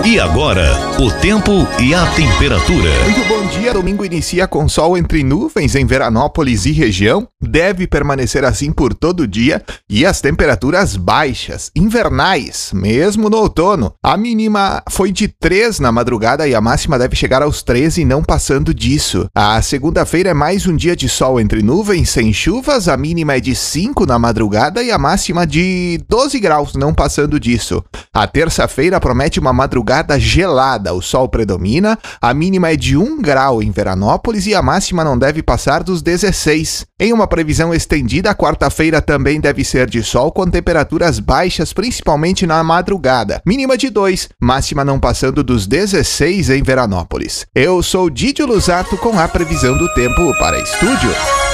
E agora, o tempo e a temperatura. Muito bom dia, domingo inicia com sol entre nuvens em Veranópolis e região, deve permanecer assim por todo o dia e as temperaturas baixas, invernais, mesmo no outono. A mínima foi de 3 na madrugada e a máxima deve chegar aos 13 não passando disso. A segunda-feira é mais um dia de sol entre nuvens, sem chuvas, a mínima é de 5 na madrugada e a máxima de 12 graus, não passando disso. A terça-feira promete uma madrugada gelada, o sol predomina, a mínima é de 1 grau em Veranópolis e a máxima não deve passar dos 16. Em uma previsão estendida, a quarta-feira também deve ser de sol com temperaturas baixas, principalmente na madrugada. Mínima de 2, máxima não passando dos 16 em Veranópolis. Eu sou Didio Luzato com a previsão do tempo para Estúdio.